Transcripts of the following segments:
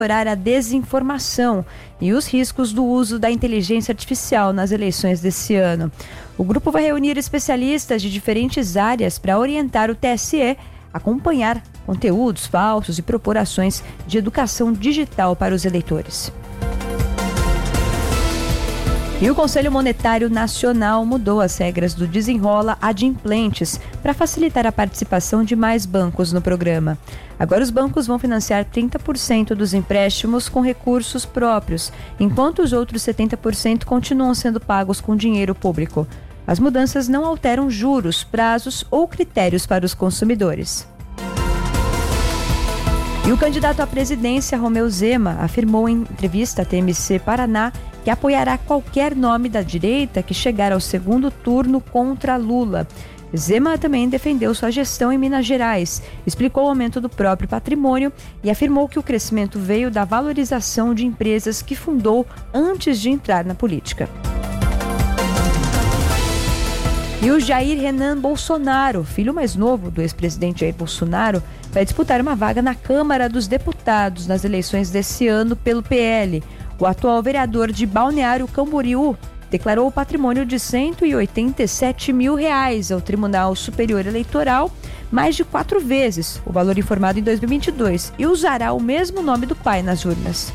monitorar a desinformação e os riscos do uso da inteligência artificial nas eleições desse ano. O grupo vai reunir especialistas de diferentes áreas para orientar o TSE a acompanhar conteúdos falsos e propor ações de educação digital para os eleitores. E o Conselho Monetário Nacional mudou as regras do Desenrola Adimplentes para facilitar a participação de mais bancos no programa. Agora os bancos vão financiar 30% dos empréstimos com recursos próprios, enquanto os outros 70% continuam sendo pagos com dinheiro público. As mudanças não alteram juros, prazos ou critérios para os consumidores. E o candidato à presidência, Romeu Zema, afirmou em entrevista à TMC Paraná que apoiará qualquer nome da direita que chegar ao segundo turno contra Lula. Zema também defendeu sua gestão em Minas Gerais, explicou o aumento do próprio patrimônio e afirmou que o crescimento veio da valorização de empresas que fundou antes de entrar na política. E o Jair Renan Bolsonaro, filho mais novo do ex-presidente Jair Bolsonaro, vai disputar uma vaga na Câmara dos Deputados nas eleições desse ano pelo PL. O atual vereador de Balneário Camboriú declarou o patrimônio de R$187 mil ao Tribunal Superior Eleitoral, mais de 4 vezes o valor informado em 2022, e usará o mesmo nome do pai nas urnas.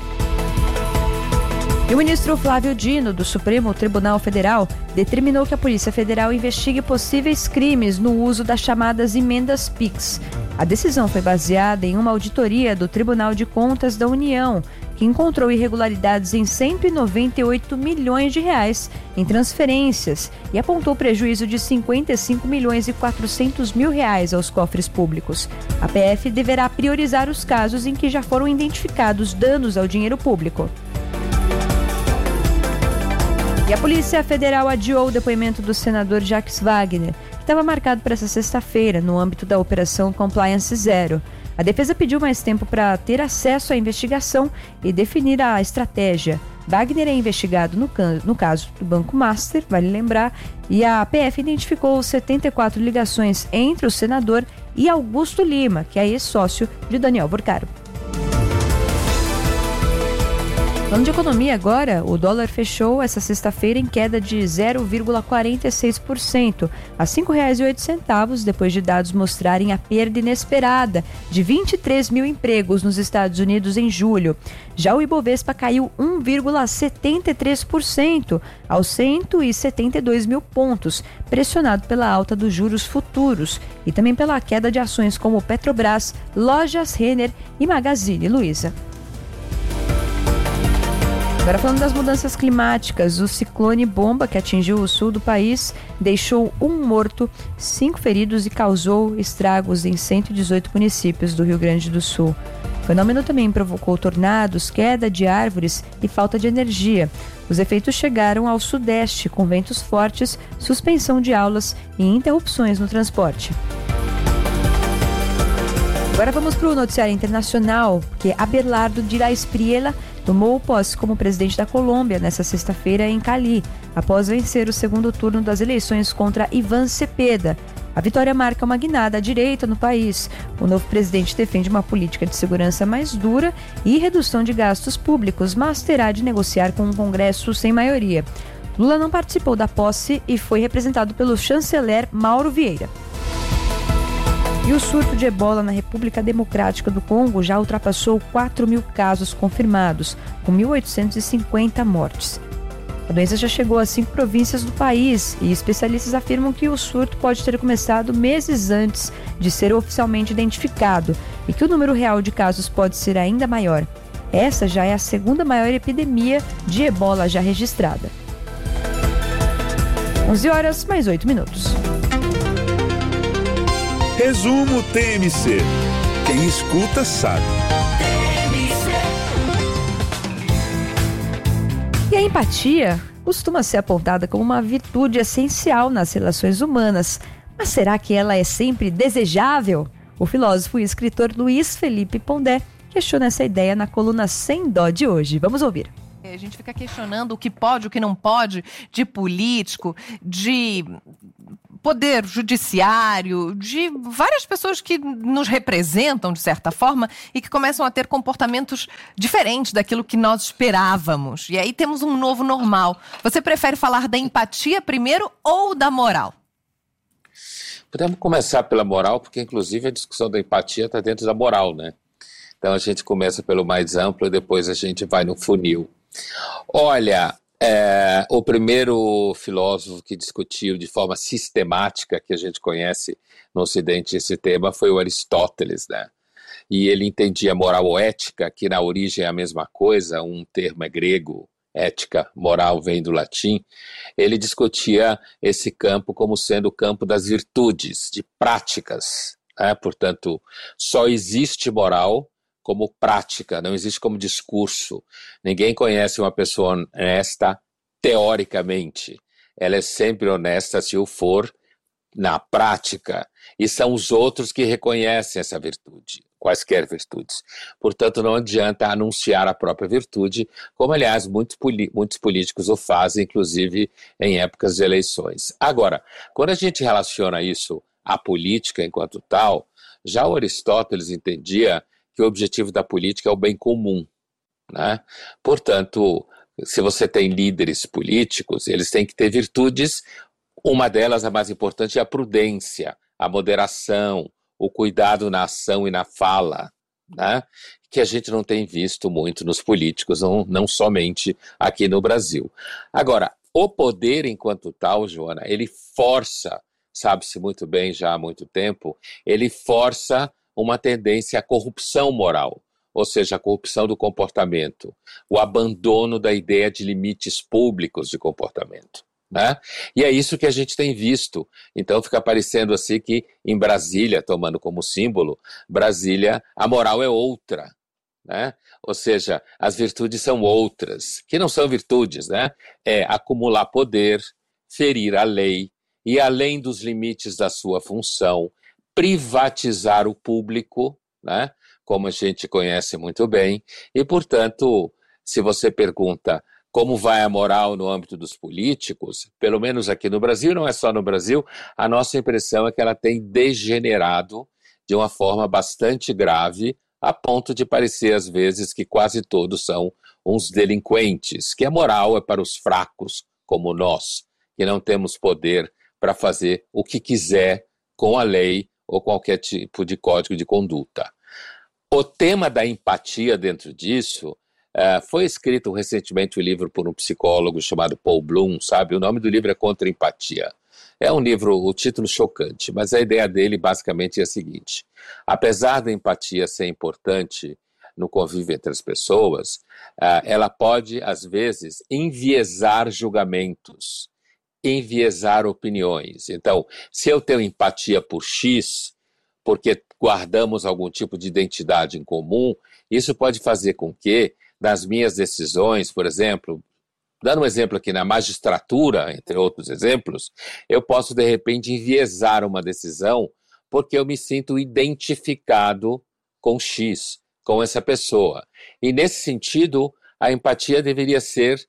E o ministro Flávio Dino, do Supremo Tribunal Federal, determinou que a Polícia Federal investigue possíveis crimes no uso das chamadas emendas PIX. A decisão foi baseada em uma auditoria do Tribunal de Contas da União, que encontrou irregularidades em R$198 milhões em transferências e apontou prejuízo de R$55 milhões e 400 mil aos cofres públicos. A PF deverá priorizar os casos em que já foram identificados danos ao dinheiro público. E a Polícia Federal adiou o depoimento do senador Jacques Wagner, que estava marcado para essa sexta-feira, no âmbito da Operação Compliance Zero. A defesa pediu mais tempo para ter acesso à investigação e definir a estratégia. Wagner é investigado no caso do Banco Master, vale lembrar, e a PF identificou 74 ligações entre o senador e Augusto Lima, que é ex-sócio de Daniel Vorcaro. Falando de economia agora, o dólar fechou essa sexta-feira em queda de 0,46%, a R$ 5,08, depois de dados mostrarem a perda inesperada de 23 mil empregos nos Estados Unidos em julho. Já o Ibovespa caiu 1,73% aos 172 mil pontos, pressionado pela alta dos juros futuros e também pela queda de ações como Petrobras, Lojas Renner e Magazine Luiza. Agora falando das mudanças climáticas, o ciclone Bomba, que atingiu o sul do país, deixou 1 morto, 5 feridos e causou estragos em 118 municípios do Rio Grande do Sul. O fenômeno também provocou tornados, queda de árvores e falta de energia. Os efeitos chegaram ao sudeste, com ventos fortes, suspensão de aulas e interrupções no transporte. Agora vamos para o noticiário internacional, porque Abelardo Díaz Espriella tomou posse como presidente da Colômbia nesta sexta-feira em Cali, após vencer o segundo turno das eleições contra Iván Cepeda. A vitória marca uma guinada à direita no país. O novo presidente defende uma política de segurança mais dura e redução de gastos públicos, mas terá de negociar com um Congresso sem maioria. Lula não participou da posse e foi representado pelo chanceler Mauro Vieira. E o surto de ebola na República Democrática do Congo já ultrapassou 4 mil casos confirmados, com 1.850 mortes. A doença já chegou a 5 províncias do país e especialistas afirmam que o surto pode ter começado meses antes de ser oficialmente identificado e que o número real de casos pode ser ainda maior. Essa já é a segunda maior epidemia de ebola já registrada. 11h mais 8 minutos. Resumo TMC. Quem escuta sabe. E a empatia costuma ser apontada como uma virtude essencial nas relações humanas. Mas será que ela é sempre desejável? O filósofo e escritor Luiz Felipe Pondé questiona essa ideia na coluna Sem Dó de hoje. Vamos ouvir. A gente fica questionando o que pode, o que não pode, de político, de poder judiciário, de várias pessoas que nos representam, de certa forma, e que começam a ter comportamentos diferentes daquilo que nós esperávamos. E aí temos um novo normal. Você prefere falar da empatia primeiro ou da moral? Podemos começar pela moral, porque inclusive a discussão da empatia está dentro da moral, né? Então a gente começa pelo mais amplo e depois a gente vai no funil. Olha, o primeiro filósofo que discutiu de forma sistemática, que a gente conhece no Ocidente esse tema, foi o Aristóteles, né? E ele entendia moral ou ética, que na origem é a mesma coisa, um termo é grego, ética, moral vem do latim. Ele discutia esse campo como sendo o campo das virtudes, de práticas, né? Portanto, só existe moral como prática, não existe como discurso. Ninguém conhece uma pessoa honesta teoricamente. Ela é sempre honesta se o for na prática. E são os outros que reconhecem essa virtude, quaisquer virtudes. Portanto, não adianta anunciar a própria virtude, como, aliás, muitos políticos o fazem, inclusive em épocas de eleições. Agora, quando a gente relaciona isso à política enquanto tal, já o Aristóteles entendia que o objetivo da política é o bem comum, né? Portanto, se você tem líderes políticos, eles têm que ter virtudes, uma delas, a mais importante, é a prudência, a moderação, o cuidado na ação e na fala, né? Que a gente não tem visto muito nos políticos, não somente aqui no Brasil. Agora, o poder enquanto tal, Joana, ele força, sabe-se muito bem já há muito tempo, ele força uma tendência à corrupção moral, ou seja, a corrupção do comportamento, o abandono da ideia de limites públicos de comportamento, né? E é isso que a gente tem visto. Então fica parecendo assim que em Brasília, tomando como símbolo, Brasília, a moral é outra, né? Ou seja, as virtudes são outras, que não são virtudes, né? É acumular poder, ferir a lei, e além dos limites da sua função, privatizar o público, né? Como a gente conhece muito bem, e, portanto, se você pergunta como vai a moral no âmbito dos políticos, pelo menos aqui no Brasil, não é só no Brasil, a nossa impressão é que ela tem degenerado de uma forma bastante grave, a ponto de parecer, às vezes, que quase todos são uns delinquentes, que a moral é para os fracos, como nós, que não temos poder para fazer o que quiser com a lei ou qualquer tipo de código de conduta. O tema da empatia dentro disso foi escrito recentemente um livro por um psicólogo chamado Paul Bloom, sabe? O nome do livro é Contra a Empatia. É um livro, o título chocante, mas a ideia dele basicamente é a seguinte: apesar da empatia ser importante no convívio entre as pessoas, ela pode, às vezes, enviesar julgamentos, enviesar opiniões. Então, se eu tenho empatia por X, porque guardamos algum tipo de identidade em comum, isso pode fazer com que, nas minhas decisões, por exemplo, dando um exemplo aqui na magistratura, entre outros exemplos, eu posso, de repente, enviesar uma decisão porque eu me sinto identificado com X, com essa pessoa. E, nesse sentido, a empatia deveria ser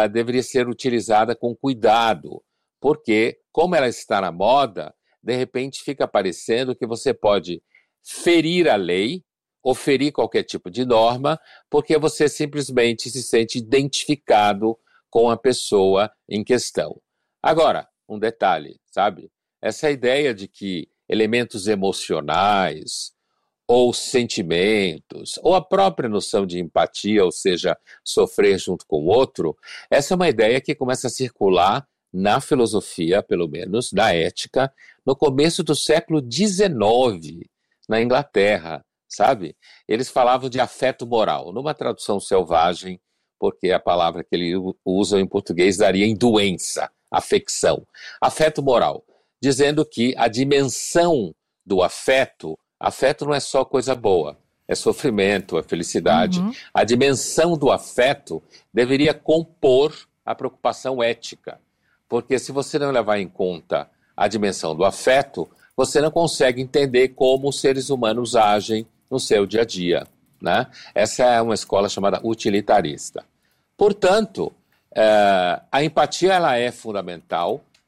utilizada com cuidado, porque, como ela está na moda, de repente fica parecendo que você pode ferir a lei ou ferir qualquer tipo de norma, porque você simplesmente se sente identificado com a pessoa em questão. Agora, um detalhe, sabe? Essa ideia de que elementos emocionais ou sentimentos, ou a própria noção de empatia, ou seja, sofrer junto com o outro, essa é uma ideia que começa a circular na filosofia, pelo menos, da ética, no começo do século XIX, na Inglaterra, sabe? Eles falavam de afeto moral, numa tradução selvagem, porque a palavra que eles usam em português daria em doença, afecção. Afeto moral, dizendo que a dimensão do afeto não é só coisa boa, é sofrimento, é felicidade. Uhum. A dimensão do afeto deveria compor a preocupação ética, porque se você não levar em conta a dimensão do afeto, você não consegue entender como os seres humanos agem no seu dia a dia, né? Essa é uma escola chamada utilitarista. Portanto, a empatia ela é fundamental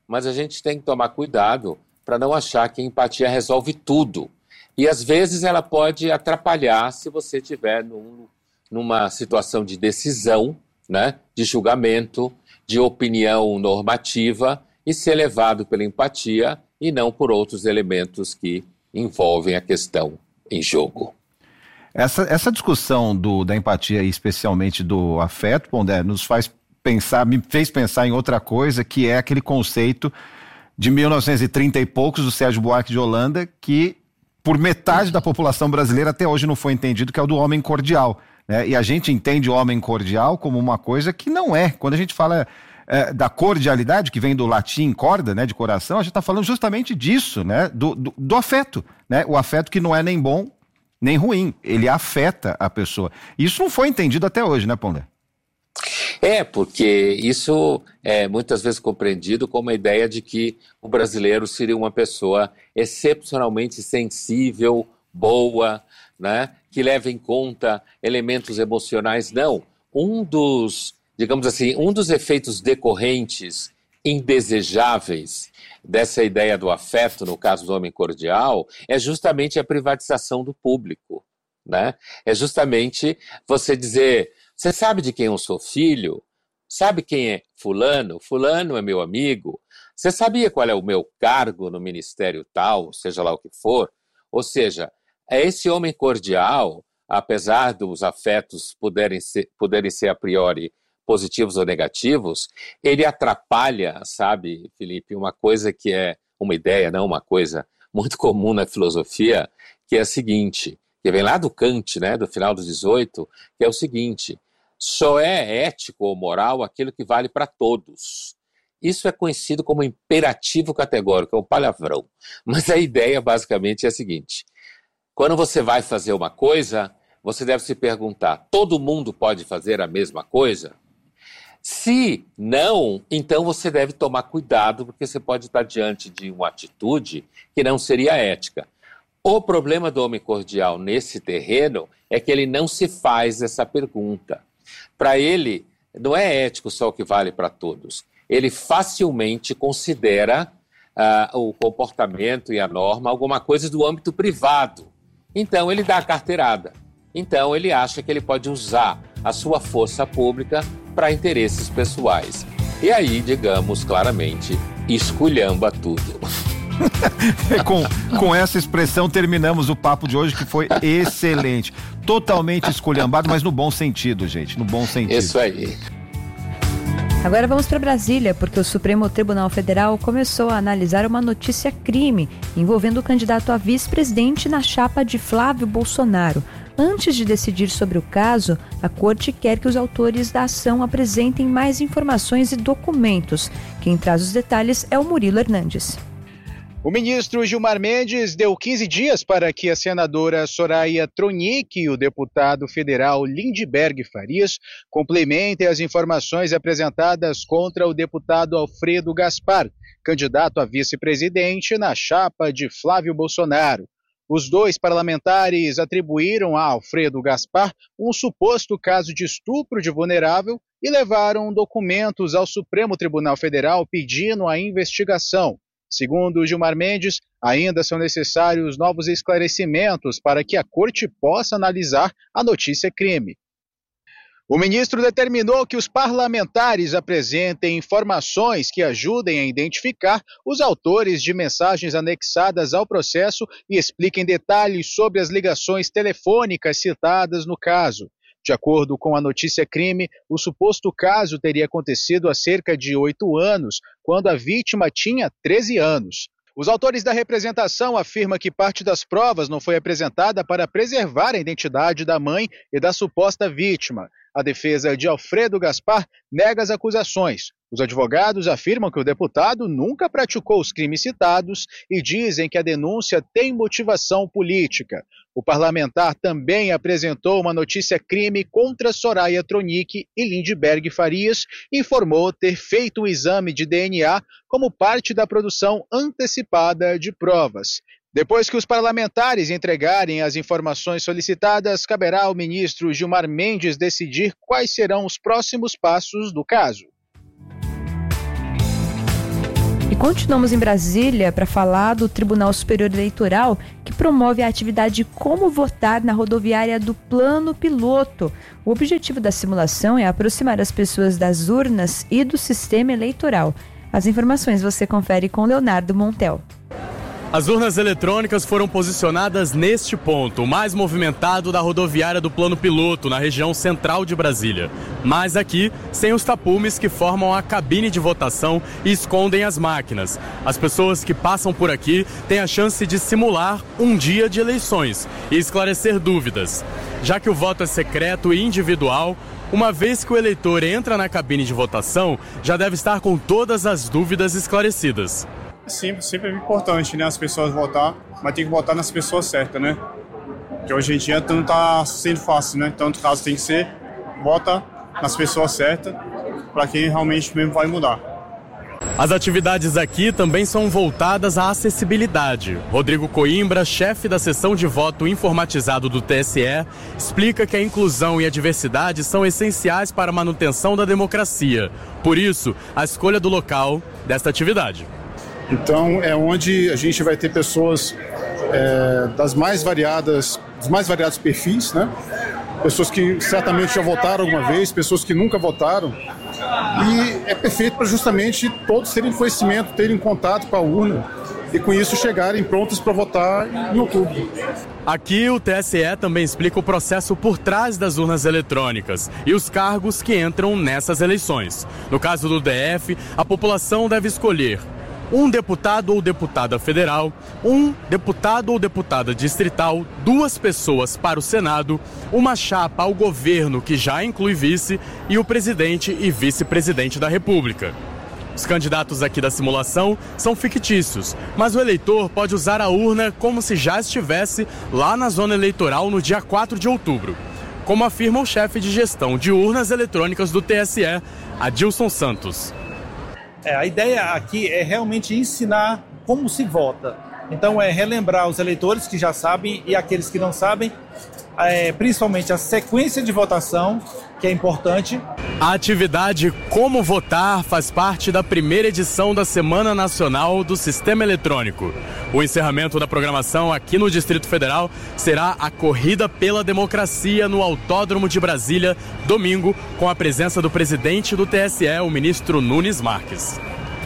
mas a gente tem que tomar cuidado para não achar que a empatia resolve tudo. E às vezes ela pode atrapalhar se você estiver numa situação de decisão, né, de julgamento, de opinião normativa e ser levado pela empatia e não por outros elementos que envolvem a questão em jogo. Essa discussão da empatia e especialmente do afeto, Pondé, me fez pensar em outra coisa, que é aquele conceito de 1930 e poucos do Sérgio Buarque de Holanda, que por metade da população brasileira até hoje não foi entendido, que é o do homem cordial, né? E a gente entende o homem cordial como uma coisa que não é. Quando a gente fala da cordialidade, que vem do latim corda, né, de coração, a gente está falando justamente disso, né, do afeto, né? O afeto que não é nem bom nem ruim, ele afeta a pessoa. Isso não foi entendido até hoje, né, Pondé? Porque isso é muitas vezes compreendido como a ideia de que o brasileiro seria uma pessoa excepcionalmente sensível, boa, né, que leva em conta elementos emocionais. Não, digamos assim, um dos efeitos decorrentes indesejáveis dessa ideia do afeto, no caso do homem cordial, é justamente a privatização do público, né? É justamente você dizer: você sabe de quem eu sou filho? Sabe quem é fulano? Fulano é meu amigo. Você sabia qual é o meu cargo no ministério tal, seja lá o que for? Ou seja, é esse homem cordial, apesar dos afetos poderem ser a priori positivos ou negativos, ele atrapalha, sabe, Felipe, uma coisa que é uma ideia, não uma coisa muito comum na filosofia, que é a seguinte, que vem lá do Kant, né, do final do 18, que é o seguinte: só é ético ou moral aquilo que vale para todos. Isso é conhecido como imperativo categórico, é um palavrão. Mas a ideia basicamente é a seguinte: quando você vai fazer uma coisa, você deve se perguntar: todo mundo pode fazer a mesma coisa? Se não, então você deve tomar cuidado, porque você pode estar diante de uma atitude que não seria ética. O problema do homem cordial nesse terreno é que ele não se faz essa pergunta. Para ele, não é ético só o que vale para todos. Ele facilmente considera o comportamento e a norma alguma coisa do âmbito privado. Então ele dá a carteirada. Então ele acha que ele pode usar a sua força pública para interesses pessoais. E aí, digamos claramente, esculhamba tudo. Com essa expressão terminamos o papo de hoje, que foi excelente. Totalmente esculhambado, mas no bom sentido, gente, no bom sentido. Isso aí. Agora vamos para Brasília, porque o Supremo Tribunal Federal começou a analisar uma notícia crime envolvendo o candidato a vice-presidente na chapa de Flávio Bolsonaro. Antes de decidir sobre o caso, a corte quer que os autores da ação apresentem mais informações e documentos. Quem traz os detalhes é o Murilo Hernandes. O ministro Gilmar Mendes deu 15 dias para que a senadora Soraya Tronic e o deputado federal Lindbergh Farias complementem as informações apresentadas contra o deputado Alfredo Gaspar, candidato a vice-presidente na chapa de Flávio Bolsonaro. Os dois parlamentares atribuíram a Alfredo Gaspar um suposto caso de estupro de vulnerável e levaram documentos ao Supremo Tribunal Federal pedindo a investigação. Segundo Gilmar Mendes, ainda são necessários novos esclarecimentos para que a corte possa analisar a notícia-crime. O ministro determinou que os parlamentares apresentem informações que ajudem a identificar os autores de mensagens anexadas ao processo e expliquem detalhes sobre as ligações telefônicas citadas no caso. De acordo com a notícia-crime, o suposto caso teria acontecido há cerca de 8 anos, quando a vítima tinha 13 anos. Os autores da representação afirmam que parte das provas não foi apresentada para preservar a identidade da mãe e da suposta vítima. A defesa de Alfredo Gaspar nega as acusações. Os advogados afirmam que o deputado nunca praticou os crimes citados e dizem que a denúncia tem motivação política. O parlamentar também apresentou uma notícia-crime contra Soraya Tronic e Lindbergh Farias e informou ter feito um exame de DNA como parte da produção antecipada de provas. Depois que os parlamentares entregarem as informações solicitadas, caberá ao ministro Gilmar Mendes decidir quais serão os próximos passos do caso. E continuamos em Brasília para falar do Tribunal Superior Eleitoral, que promove a atividade Como Votar na rodoviária do Plano Piloto. O objetivo da simulação é aproximar as pessoas das urnas e do sistema eleitoral. As informações você confere com Leonardo Montel. As urnas eletrônicas foram posicionadas neste ponto, o mais movimentado da rodoviária do Plano Piloto, na região central de Brasília. Mas aqui, sem os tapumes que formam a cabine de votação e escondem as máquinas. As pessoas que passam por aqui têm a chance de simular um dia de eleições e esclarecer dúvidas. Já que o voto é secreto e individual, uma vez que o eleitor entra na cabine de votação, já deve estar com todas as dúvidas esclarecidas. Sempre é importante, né, as pessoas votar, mas tem que votar nas pessoas certas, né? Porque hoje em dia não tá sendo fácil, né? Então, no caso, tem que ser, vota nas pessoas certas, para quem realmente mesmo vai mudar. As atividades aqui também são voltadas à acessibilidade. Rodrigo Coimbra, chefe da seção de voto informatizado do TSE, explica que a inclusão e a diversidade são essenciais para a manutenção da democracia. Por isso, a escolha do local desta atividade. Então, é onde a gente vai ter pessoas dos mais variados perfis, né? Pessoas que certamente já votaram alguma vez, pessoas que nunca votaram. E é perfeito para justamente todos terem conhecimento, terem contato com a urna e com isso chegarem prontos para votar em outubro. Aqui o TSE também explica o processo por trás das urnas eletrônicas e os cargos que entram nessas eleições. No caso do DF, a população deve escolher um deputado ou deputada federal, um deputado ou deputada distrital, 2 pessoas para o Senado, uma chapa ao governo que já inclui vice e o presidente e vice-presidente da República. Os candidatos aqui da simulação são fictícios, mas o eleitor pode usar a urna como se já estivesse lá na zona eleitoral no dia 4 de outubro, como afirma o chefe de gestão de urnas eletrônicas do TSE, Adilson Santos. A ideia aqui é realmente ensinar como se vota. Então é relembrar os eleitores que já sabem e aqueles que não sabem, principalmente a sequência de votação, que é importante. A atividade Como Votar faz parte da primeira edição da Semana Nacional do Sistema Eletrônico. O encerramento da programação aqui no Distrito Federal será a Corrida pela Democracia no Autódromo de Brasília, domingo, com a presença do presidente do TSE, o ministro Nunes Marques.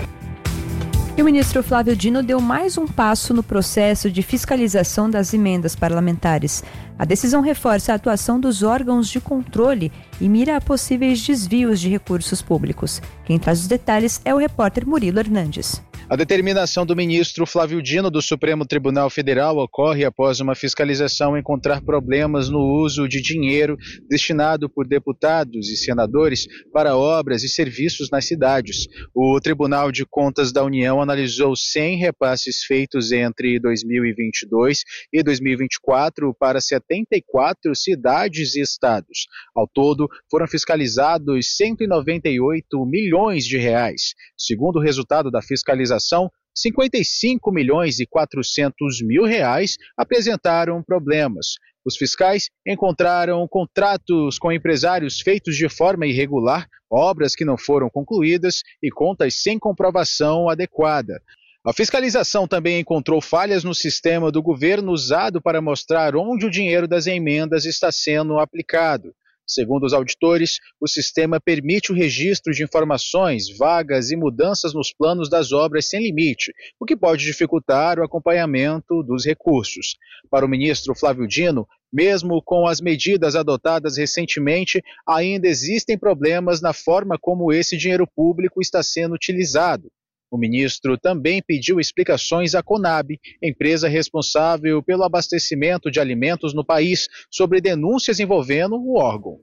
E o ministro Flávio Dino deu mais um passo no processo de fiscalização das emendas parlamentares. A decisão reforça a atuação dos órgãos de controle e mira a possíveis desvios de recursos públicos. Quem traz os detalhes é o repórter Murilo Hernandes. A determinação do ministro Flávio Dino do Supremo Tribunal Federal ocorre após uma fiscalização encontrar problemas no uso de dinheiro destinado por deputados e senadores para obras e serviços nas cidades. O Tribunal de Contas da União analisou 100 repasses feitos entre 2022 e 2024 para 74 cidades e estados. Ao todo, foram fiscalizados 198 milhões de reais. Segundo o resultado da fiscalização, 55 milhões e 400 mil reais apresentaram problemas. Os fiscais encontraram contratos com empresários feitos de forma irregular, obras que não foram concluídas e contas sem comprovação adequada. A fiscalização também encontrou falhas no sistema do governo usado para mostrar onde o dinheiro das emendas está sendo aplicado. Segundo os auditores, o sistema permite o registro de informações, vagas e mudanças nos planos das obras sem limite, o que pode dificultar o acompanhamento dos recursos. Para o ministro Flávio Dino, mesmo com as medidas adotadas recentemente, ainda existem problemas na forma como esse dinheiro público está sendo utilizado. O ministro também pediu explicações à Conab, empresa responsável pelo abastecimento de alimentos no país, sobre denúncias envolvendo o órgão.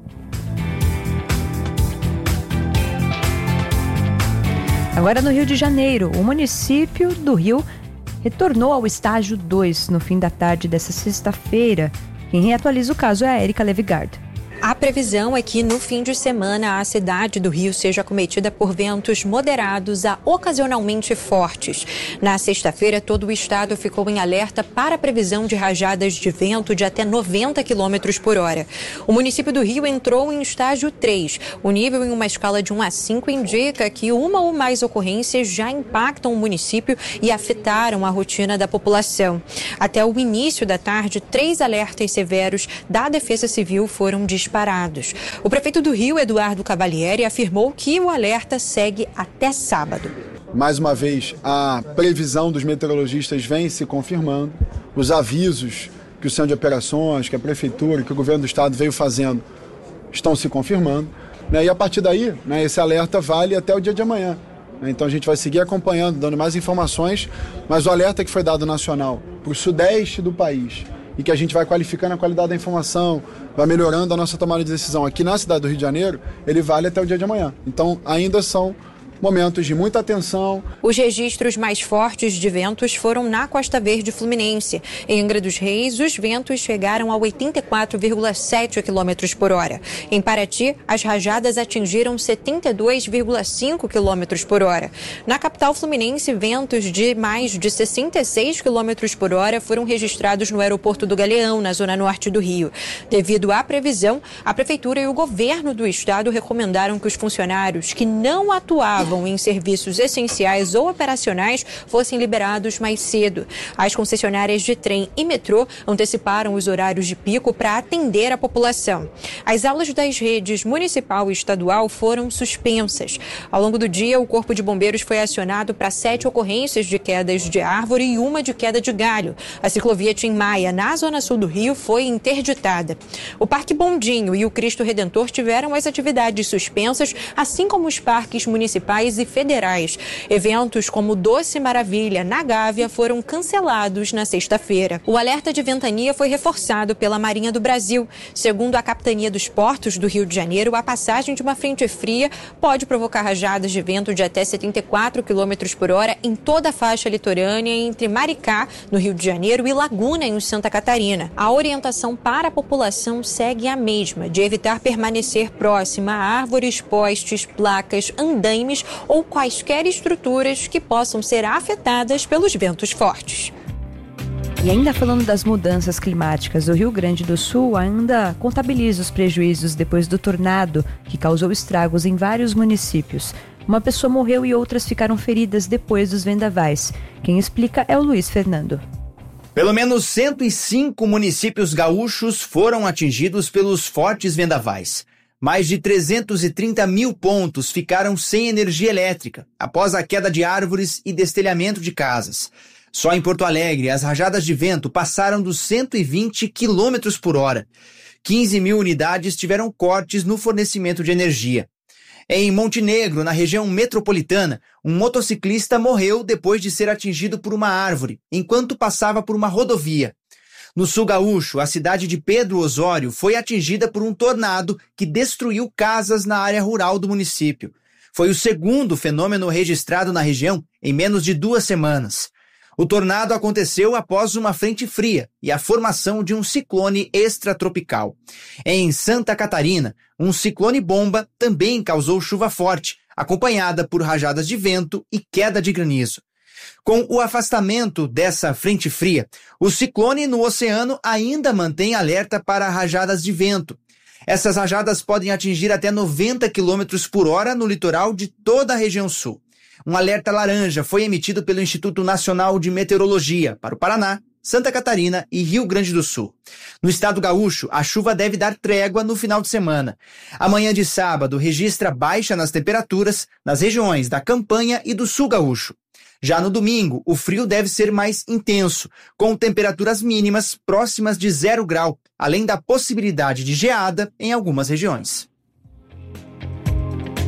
Agora no Rio de Janeiro, o município do Rio retornou ao estágio 2 no fim da tarde dessa sexta-feira. Quem reatualiza o caso é a Érica Levigard. A previsão é que no fim de semana a cidade do Rio seja acometida por ventos moderados a ocasionalmente fortes. Na sexta-feira, todo o estado ficou em alerta para a previsão de rajadas de vento de até 90 km por hora. O município do Rio entrou em estágio 3. O nível em uma escala de 1 a 5 indica que uma ou mais ocorrências já impactam o município e afetaram a rotina da população. Até o início da tarde, 3 alertas severos da Defesa Civil foram disparados. O prefeito do Rio, Eduardo Cavalieri, afirmou que o alerta segue até sábado. Mais uma vez, a previsão dos meteorologistas vem se confirmando. Os avisos que o Centro de Operações, que a Prefeitura, que o Governo do Estado veio fazendo, estão se confirmando. E a partir daí, esse alerta vale até o dia de amanhã. Então a gente vai seguir acompanhando, dando mais informações, mas o alerta que foi dado nacional para o sudeste do país e que a gente vai qualificando a qualidade da informação, vai melhorando a nossa tomada de decisão aqui na cidade do Rio de Janeiro, ele vale até o dia de amanhã. Então ainda são momentos de muita atenção. Os registros mais fortes de ventos foram na Costa Verde Fluminense. Em Angra dos Reis, os ventos chegaram a 84,7 km por hora. Em Paraty, as rajadas atingiram 72,5 km por hora. Na capital fluminense, ventos de mais de 66 km por hora foram registrados no aeroporto do Galeão, na zona norte do Rio. Devido à previsão, a Prefeitura e o governo do estado recomendaram que os funcionários que não atuavam em serviços essenciais ou operacionais fossem liberados mais cedo. As concessionárias de trem e metrô anteciparam os horários de pico para atender a população. As aulas das redes municipal e estadual foram suspensas. Ao longo do dia, o Corpo de Bombeiros foi acionado para 7 ocorrências de quedas de árvore e uma de queda de galho. A ciclovia Tim Maia, na zona sul do Rio, foi interditada. O Parque Bondinho e o Cristo Redentor tiveram as atividades suspensas, assim como os parques municipais e federais. Eventos como Doce Maravilha, na Gávea, foram cancelados na sexta-feira. O alerta de ventania foi reforçado pela Marinha do Brasil. Segundo a Capitania dos Portos do Rio de Janeiro, a passagem de uma frente fria pode provocar rajadas de vento de até 74 km por hora em toda a faixa litorânea entre Maricá, no Rio de Janeiro, e Laguna, em Santa Catarina. A orientação para a população segue a mesma, de evitar permanecer próxima a árvores, postes, placas, andaimes ou quaisquer estruturas que possam ser afetadas pelos ventos fortes. E ainda falando das mudanças climáticas, o Rio Grande do Sul ainda contabiliza os prejuízos depois do tornado que causou estragos em vários municípios. Uma pessoa morreu e outras ficaram feridas depois dos vendavais. Quem explica é o Luiz Fernando. Pelo menos 105 municípios gaúchos foram atingidos pelos fortes vendavais. Mais de 330 mil pontos ficaram sem energia elétrica após a queda de árvores e destelhamento de casas. Só em Porto Alegre, as rajadas de vento passaram dos 120 km por hora. 15 mil unidades tiveram cortes no fornecimento de energia. Em Montenegro, na região metropolitana, um motociclista morreu depois de ser atingido por uma árvore, enquanto passava por uma rodovia. No sul gaúcho, a cidade de Pedro Osório foi atingida por um tornado que destruiu casas na área rural do município. Foi o segundo fenômeno registrado na região em menos de 2 semanas. O tornado aconteceu após uma frente fria e a formação de um ciclone extratropical. Em Santa Catarina, um ciclone bomba também causou chuva forte, acompanhada por rajadas de vento e queda de granizo. Com o afastamento dessa frente fria, o ciclone no oceano ainda mantém alerta para rajadas de vento. Essas rajadas podem atingir até 90 km por hora no litoral de toda a região sul. Um alerta laranja foi emitido pelo Instituto Nacional de Meteorologia para o Paraná, Santa Catarina e Rio Grande do Sul. No estado gaúcho, a chuva deve dar trégua no final de semana. Amanhã de sábado registra baixa nas temperaturas nas regiões da Campanha e do sul gaúcho. Já no domingo, o frio deve ser mais intenso, com temperaturas mínimas próximas de 0 grau, além da possibilidade de geada em algumas regiões.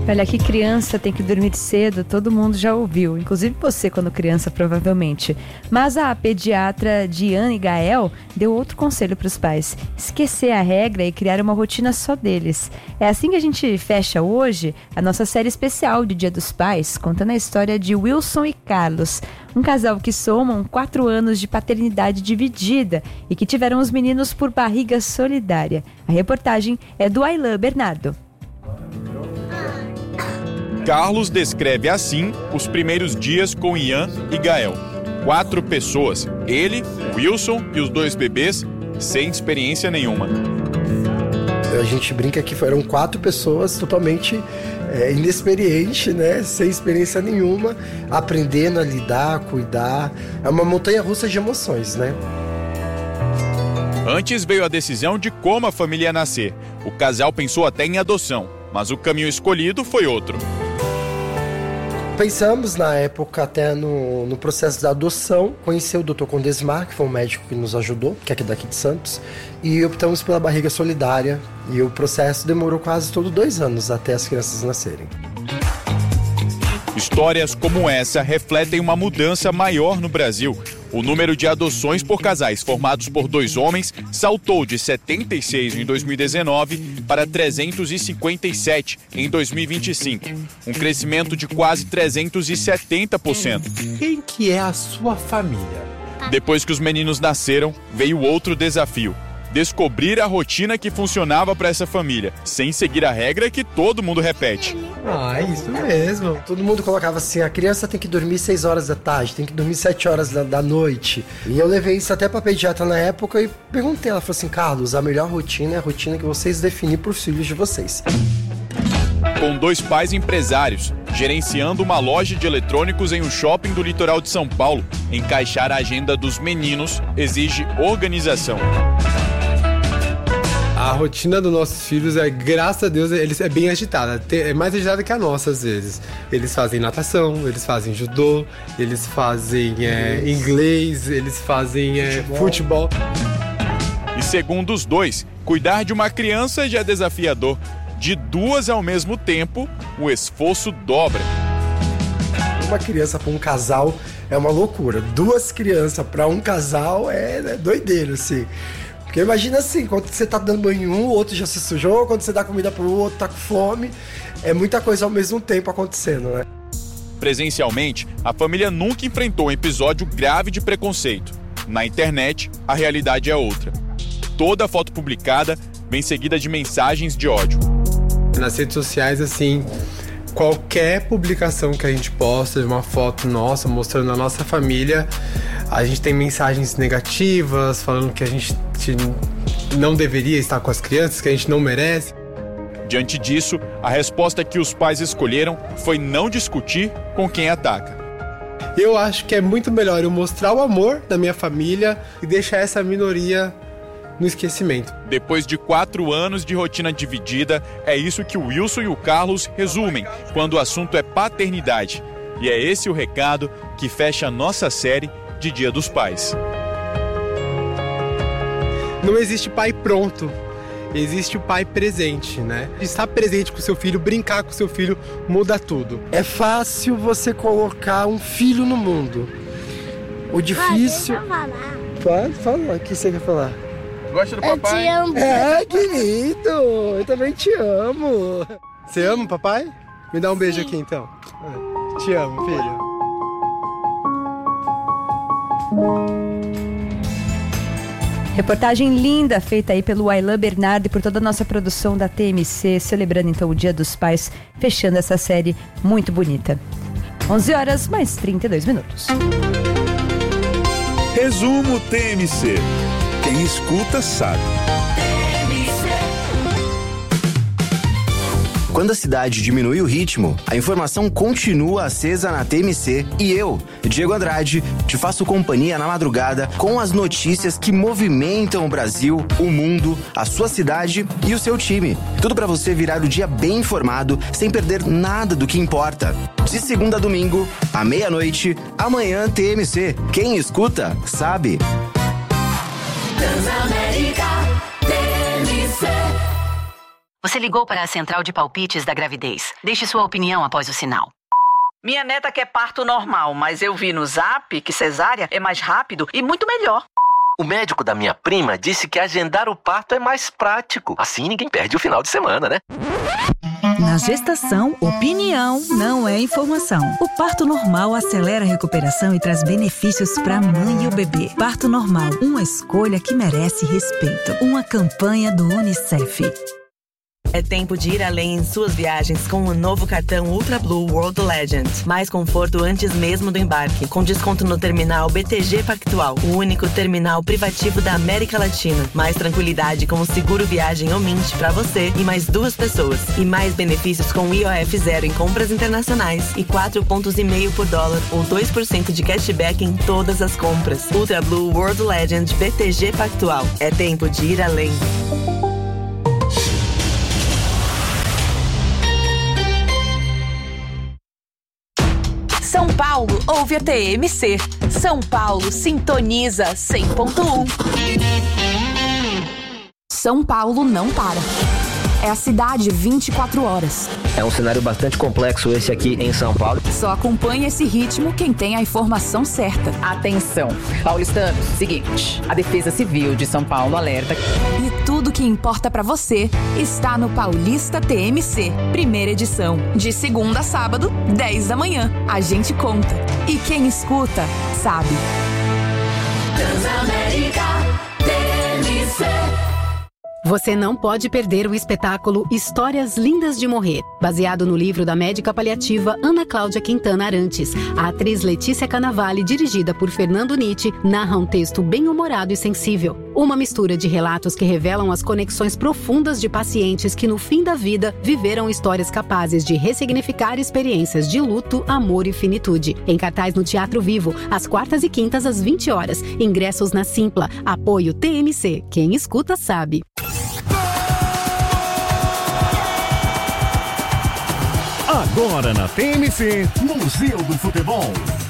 Olha, que criança tem que dormir cedo, todo mundo já ouviu, inclusive você quando criança, provavelmente. Mas a pediatra Diane Gael deu outro conselho para os pais: esquecer a regra e criar uma rotina só deles. É assim que a gente fecha hoje a nossa série especial de Dia dos Pais, contando a história de Wilson e Carlos, um casal que somam 4 anos de paternidade dividida e que tiveram os meninos por barriga solidária. A reportagem é do Aylan Bernardo. Carlos descreve assim os primeiros dias com Ian e Gael. 4 pessoas, ele, Wilson e os 2 bebês, sem experiência nenhuma. A gente brinca que foram 4 pessoas totalmente inexperientes, né? Sem experiência nenhuma, aprendendo a lidar, cuidar. É uma montanha-russa de emoções, né? Antes veio a decisão de como a família ia nascer. O casal pensou até em adoção, mas o caminho escolhido foi outro. Pensamos na época até no processo da adoção, conheci o Dr. Condesmar, que foi um médico que nos ajudou, que é aqui daqui de Santos, e optamos pela barriga solidária, e o processo demorou quase todo 2 anos até as crianças nascerem. Histórias como essa refletem uma mudança maior no Brasil. O número de adoções por casais formados por 2 homens saltou de 76 em 2019 para 357 em 2025. Um crescimento de quase 370%. Quem que é a sua família? Depois que os meninos nasceram, veio outro desafio: descobrir a rotina que funcionava para essa família, sem seguir a regra que todo mundo repete. Isso mesmo. Todo mundo colocava assim: a criança tem que dormir 6 horas da tarde, tem que dormir 7 horas da noite. E eu levei isso até pra pediatra na época e perguntei, ela falou assim: Carlos, a melhor rotina é a rotina que vocês definem pros filhos de vocês. Com 2 pais empresários, gerenciando uma loja de eletrônicos em um shopping do litoral de São Paulo, encaixar a agenda dos meninos exige organização. A rotina dos nossos filhos graças a Deus, é bem agitada. É mais agitada que a nossa, às vezes. Eles fazem natação, eles fazem judô, eles fazem inglês, eles fazem futebol. E segundo os 2, cuidar de uma criança já é desafiador. De 2 ao mesmo tempo, o esforço dobra. Uma criança para um casal é uma loucura. 2 crianças para um casal é doideira, assim. Porque imagina assim, quando você tá dando banho em um, o outro já se sujou, quando você dá comida pro outro, tá com fome. É muita coisa ao mesmo tempo acontecendo, né? Presencialmente, a família nunca enfrentou um episódio grave de preconceito. Na internet, a realidade é outra. Toda foto publicada vem seguida de mensagens de ódio. Nas redes sociais, assim, qualquer publicação que a gente posta de uma foto nossa, mostrando a nossa família, a gente tem mensagens negativas, falando que a gente não deveria estar com as crianças, que a gente não merece. Diante disso, a resposta que os pais escolheram foi não discutir com quem ataca. Eu acho que é muito melhor eu mostrar o amor da minha família e deixar essa minoria no esquecimento. Depois de 4 anos de rotina dividida, é isso que o Wilson e o Carlos resumem quando o assunto é paternidade. E é esse o recado que fecha a nossa série de Dia dos Pais. Não existe pai pronto, existe o pai presente, né? Estar presente com o seu filho, brincar com o seu filho, muda tudo. É fácil você colocar um filho no mundo. O difícil... Pode falar, o que você quer falar? Gosta do papai? Eu te amo. Querido, eu também te amo. Você ama o papai? Me dá um beijo aqui, então. Te amo, filho. Reportagem linda feita aí pelo Aylan Bernardo e por toda a nossa produção da TMC, celebrando então o Dia dos Pais, fechando essa série muito bonita. 11 horas mais 32 minutos. Resumo TMC. Quem escuta sabe. Quando a cidade diminui o ritmo, a informação continua acesa na TMC e eu, Diego Andrade, te faço companhia na madrugada com as notícias que movimentam o Brasil, o mundo, a sua cidade e o seu time. Tudo para você virar o dia bem informado, sem perder nada do que importa. De segunda a domingo, à meia-noite, amanhã TMC. Quem escuta, sabe. Transamérica, TMC. Você ligou para a central de palpites da gravidez. Deixe sua opinião após o sinal. Minha neta quer parto normal, mas eu vi no Zap que cesárea é mais rápido e muito melhor. O médico da minha prima disse que agendar o parto é mais prático. Assim ninguém perde o final de semana, né? Na gestação, opinião não é informação. O parto normal acelera a recuperação e traz benefícios para a mãe e o bebê. Parto normal, uma escolha que merece respeito. Uma campanha do UNICEF. É tempo de ir além em suas viagens com o novo cartão Ultra Blue World Legend. Mais conforto antes mesmo do embarque, com desconto no terminal BTG Pactual, o único terminal privativo da América Latina. Mais tranquilidade com o seguro viagem ou Mint para você e mais 2 pessoas. E mais benefícios com IOF zero em compras internacionais e 4,5 pontos por dólar ou 2% de cashback em todas as compras. Ultra Blue World Legend BTG Pactual. É tempo de ir além. São Paulo ouve a TMC. São Paulo sintoniza 100.1. São Paulo não para. É a cidade 24 horas. É um cenário bastante complexo esse aqui em São Paulo. Só acompanha esse ritmo quem tem a informação certa. Atenção, paulistanos, seguinte, a Defesa Civil de São Paulo alerta. E tudo que importa pra você está no Paulista TMC, primeira edição, de segunda a sábado, 10 da manhã. A gente conta. E quem escuta, sabe. Transamérica TMC. Você não pode perder o espetáculo Histórias Lindas de Morrer, baseado no livro da médica paliativa Ana Cláudia Quintana Arantes. A atriz Letícia Cannavale, dirigida por Fernando Nitti, narra um texto bem-humorado e sensível. Uma mistura de relatos que revelam as conexões profundas de pacientes que, no fim da vida, viveram histórias capazes de ressignificar experiências de luto, amor e finitude. Em cartaz no Teatro Vivo, às quartas e quintas, às 20 horas. Ingressos na Simpla. Apoio TMC. Quem escuta, sabe. Agora na TMC, Museu do Futebol.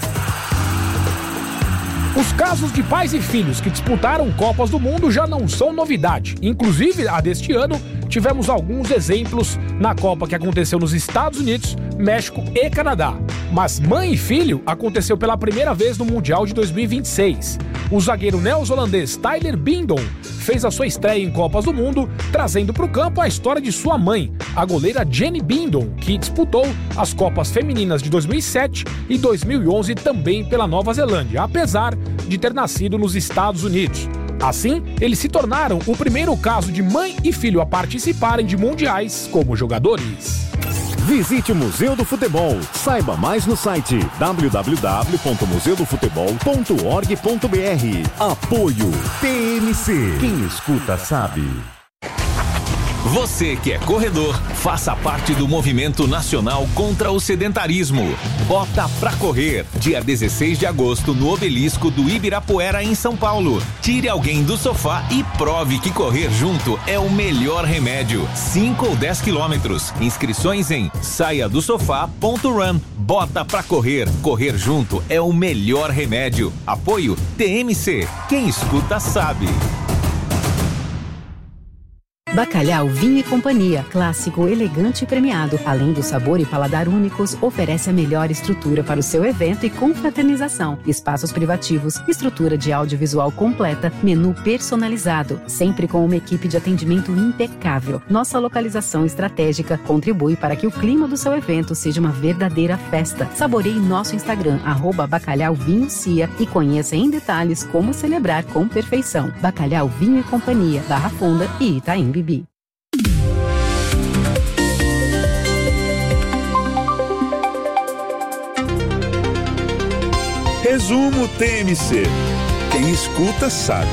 Os casos de pais e filhos que disputaram Copas do Mundo já não são novidade. Inclusive, a deste ano, tivemos alguns exemplos na Copa que aconteceu nos Estados Unidos, México e Canadá. Mas mãe e filho aconteceu pela primeira vez no Mundial de 2026. O zagueiro neozelandês Tyler Bindon fez a sua estreia em Copas do Mundo, trazendo para o campo a história de sua mãe, a goleira Jenny Bindon, que disputou as Copas Femininas de 2007 e 2011 também pela Nova Zelândia, apesar de ter nascido nos Estados Unidos. Assim, eles se tornaram o primeiro caso de mãe e filho a participarem de mundiais como jogadores. Visite o Museu do Futebol. Saiba mais no site www.museudofutebol.org.br. Apoio TMC. Quem escuta sabe. Você que é corredor, faça parte do movimento nacional contra o sedentarismo. Bota pra correr, dia 16 de agosto no Obelisco do Ibirapuera, em São Paulo. Tire alguém do sofá e prove que correr junto é o melhor remédio. 5 ou 10 quilômetros. Inscrições em saiadosofá.run. Bota pra correr. Correr junto é o melhor remédio. Apoio TMC. Quem escuta sabe. Bacalhau Vinho e Companhia, clássico, elegante e premiado. Além do sabor e paladar únicos, oferece a melhor estrutura para o seu evento e confraternização. Espaços privativos, estrutura de audiovisual completa, menu personalizado, sempre com uma equipe de atendimento impecável. Nossa localização estratégica contribui para que o clima do seu evento seja uma verdadeira festa. Saboreie nosso Instagram, @bacalhauvinhocia, e conheça em detalhes como celebrar com perfeição. Bacalhau Vinho e Companhia, Barra Funda e Itaim Bibi. Resumo TMC. Quem escuta sabe.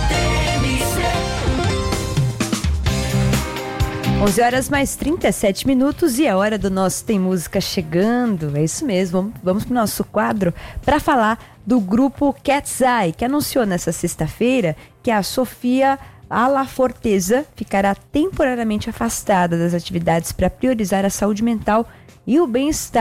11 horas mais 37 minutos e a hora do nosso Tem Música chegando. É isso mesmo, vamos para o nosso quadro para falar do grupo Cat's Eye, que anunciou nessa sexta-feira que a Sofia Alla Forteza ficará temporariamente afastada das atividades para priorizar a saúde mental e o bem-estar.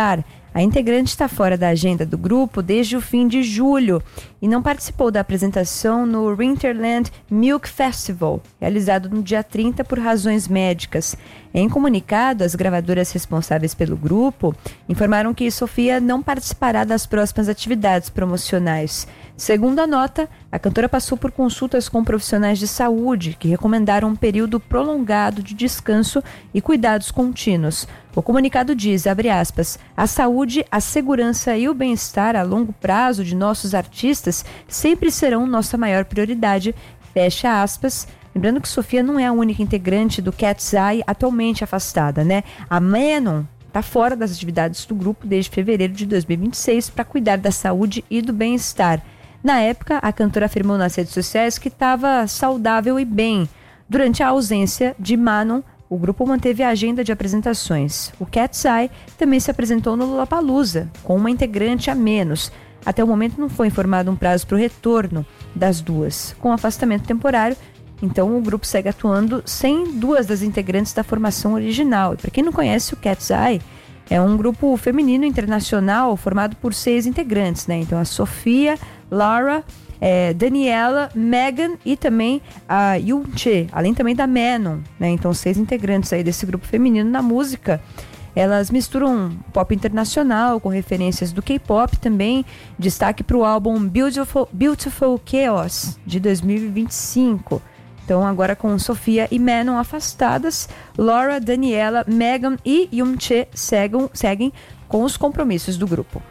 A integrante está fora da agenda do grupo desde o fim de julho e não participou da apresentação no Winterland Milk Festival, realizado no dia 30 por razões médicas. Em comunicado, as gravadoras responsáveis pelo grupo informaram que Sofia não participará das próximas atividades promocionais. Segundo a nota, a cantora passou por consultas com profissionais de saúde que recomendaram um período prolongado de descanso e cuidados contínuos. O comunicado diz, abre aspas, a saúde, a segurança e o bem-estar a longo prazo de nossos artistas sempre serão nossa maior prioridade, fecha aspas. Lembrando que Sofia não é a única integrante do Cat's Eye atualmente afastada, né? A Manon está fora das atividades do grupo desde fevereiro de 2026 para cuidar da saúde e do bem-estar. Na época, a cantora afirmou nas redes sociais que estava saudável e bem. Durante a ausência de Manon, o grupo manteve a agenda de apresentações. O Cat's Eye também se apresentou no Lollapalooza, com uma integrante a menos. Até o momento não foi informado um prazo para o retorno das duas. Com afastamento temporário, então o grupo segue atuando sem duas das integrantes da formação original. E para quem não conhece, o Cat's Eye é um grupo feminino internacional formado por 6 integrantes, né? Então a Sofia, Laura, Daniela, Megan e também a Yunche, além também da Manon, né? Então 6 integrantes aí desse grupo feminino na música. Elas misturam pop internacional com referências do K-pop também. Destaque para o álbum Beautiful Chaos de 2025. Então agora com Sofia e Manon afastadas, Laura, Daniela, Megan e Yunche seguem com os compromissos do grupo.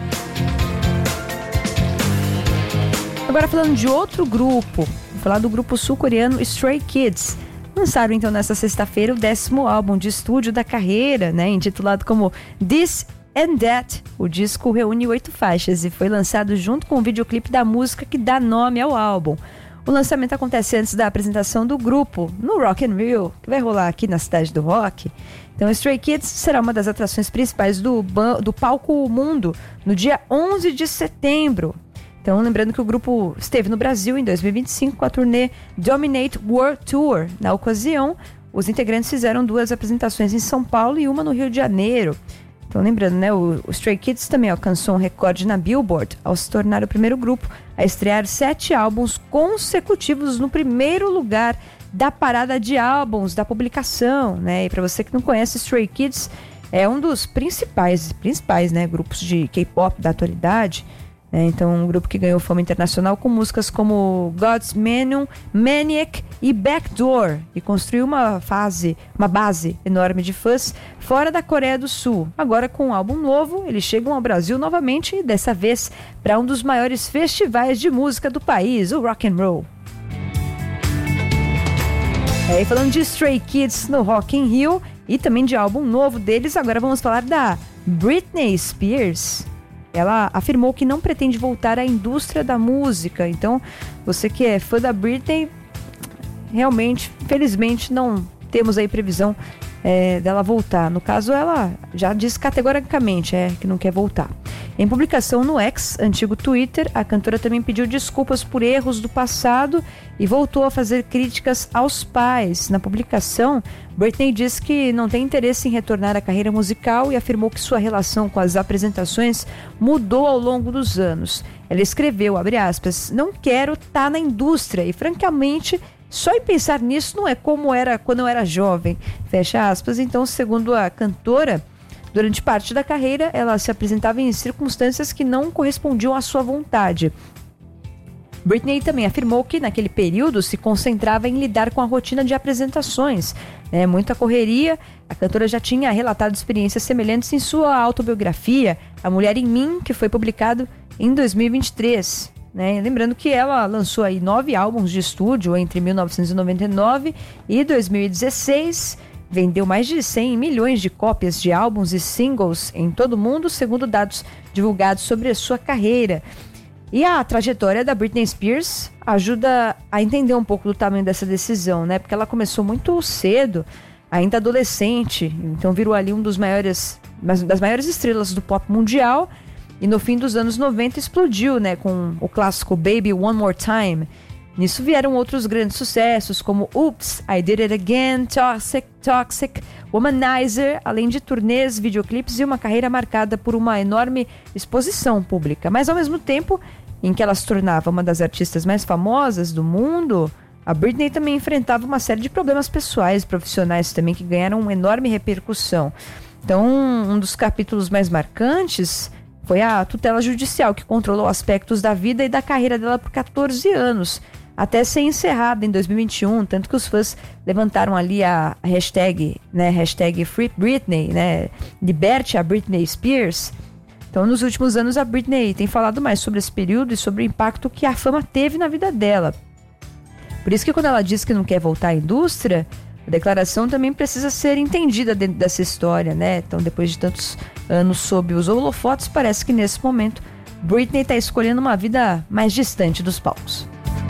Agora falando de outro grupo, vou falar do grupo sul-coreano Stray Kids. Lançaram então nesta sexta-feira o 10º álbum de estúdio da carreira, né, intitulado como This and That. O disco reúne 8 faixas e foi lançado junto com o videoclipe da música que dá nome ao álbum. O lançamento acontece antes da apresentação do grupo no Rock in Rio, que vai rolar aqui na Cidade do Rock. Então, o Stray Kids será uma das atrações principais do Palco Mundo no dia 11 de setembro. Então, lembrando que o grupo esteve no Brasil em 2025 com a turnê Dominate World Tour. Na ocasião, os integrantes fizeram 2 apresentações em São Paulo e uma no Rio de Janeiro. Então, lembrando, né, o Stray Kids também alcançou um recorde na Billboard ao se tornar o primeiro grupo a estrear 7 álbuns consecutivos no primeiro lugar da parada de álbuns da publicação, né? E para você que não conhece, Stray Kids é um dos principais, né, grupos de K-pop da atualidade. Então, um grupo que ganhou fama internacional com músicas como God's Menu, Maniac e Backdoor, e construiu uma base enorme de fãs fora da Coreia do Sul. Agora, com um álbum novo, eles chegam ao Brasil novamente e dessa vez para um dos maiores festivais de música do país, o Rock and Roll. E falando de Stray Kids no Rock in Rio e também de álbum novo deles, agora vamos falar da Britney Spears. Ela afirmou que não pretende voltar à indústria da música. Então, você que é fã da Britney, realmente, felizmente, não temos aí previsão dela voltar. No caso, ela já disse categoricamente que não quer voltar. Em publicação no X, antigo Twitter, a cantora também pediu desculpas por erros do passado e voltou a fazer críticas aos pais. Na publicação, Britney disse que não tem interesse em retornar à carreira musical e afirmou que sua relação com as apresentações mudou ao longo dos anos. Ela escreveu, abre aspas, não quero estar na indústria e, francamente, só em pensar nisso não é como era quando eu era jovem, fecha aspas. Então, segundo a cantora, durante parte da carreira, ela se apresentava em circunstâncias que não correspondiam à sua vontade. Britney também afirmou que naquele período se concentrava em lidar com a rotina de apresentações, muita correria. A cantora já tinha relatado experiências semelhantes em sua autobiografia, A Mulher em Mim, que foi publicado em 2023. Lembrando que ela lançou aí 9 álbuns de estúdio entre 1999 e 2016, vendeu mais de 100 milhões de cópias de álbuns e singles em todo o mundo, segundo dados divulgados sobre a sua carreira. E a trajetória da Britney Spears ajuda a entender um pouco do tamanho dessa decisão, porque ela começou muito cedo, ainda adolescente, então virou ali das maiores estrelas do pop mundial. E no fim dos anos 90 explodiu, com o clássico Baby One More Time. Nisso vieram outros grandes sucessos, como Oops, I Did It Again, Toxic, Womanizer, além de turnês, videoclipes e uma carreira marcada por uma enorme exposição pública. Mas ao mesmo tempo em que ela se tornava uma das artistas mais famosas do mundo, a Britney também enfrentava uma série de problemas pessoais e profissionais também que ganharam uma enorme repercussão. Então, um dos capítulos mais marcantes foi a tutela judicial, que controlou aspectos da vida e da carreira dela por 14 anos, até ser encerrada em 2021, tanto que os fãs levantaram ali a hashtag, né, hashtag Free Britney, né, liberte a Britney Spears. Então, nos últimos anos, a Britney tem falado mais sobre esse período e sobre o impacto que a fama teve na vida dela. Por isso que quando ela diz que não quer voltar à indústria, a declaração também precisa ser entendida dentro dessa história, né? Então, depois de tantos anos sob os holofotes, parece que nesse momento Britney está escolhendo uma vida mais distante dos palcos.